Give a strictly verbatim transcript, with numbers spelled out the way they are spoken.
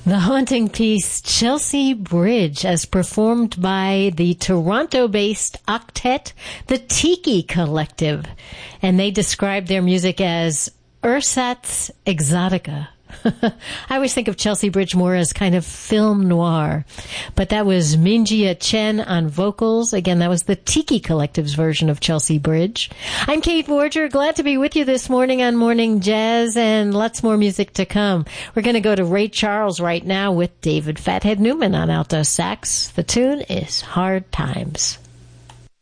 The haunting piece, Chelsea Bridge, as performed by the Toronto-based octet, the Tiki Collective. And they describe their music as ersatz exotica. I always think of Chelsea Bridge more as kind of film noir. But that was Minjia Chen on vocals. Again, that was the Tiki Collective's version of Chelsea Bridge. I'm Kate Borger. Glad to be with you this morning on Morning Jazz, and lots more music to come. We're going to go to Ray Charles right now with David Fathead Newman on alto sax. The tune is Hard Times.